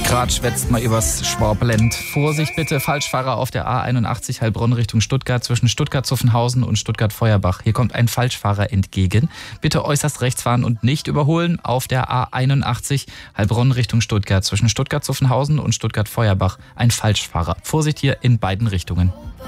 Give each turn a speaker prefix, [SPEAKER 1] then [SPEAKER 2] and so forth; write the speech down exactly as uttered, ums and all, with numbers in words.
[SPEAKER 1] Grad schwätzt mal übers Schwablend. Vorsicht bitte, Falschfahrer auf der A einundachtzig Heilbronn Richtung Stuttgart zwischen Stuttgart-Zuffenhausen und Stuttgart-Feuerbach. Hier kommt ein Falschfahrer entgegen. Bitte äußerst rechts fahren und nicht überholen auf der A einundachtzig Heilbronn Richtung Stuttgart zwischen Stuttgart-Zuffenhausen und Stuttgart-Feuerbach. Ein Falschfahrer. Vorsicht hier in beiden Richtungen.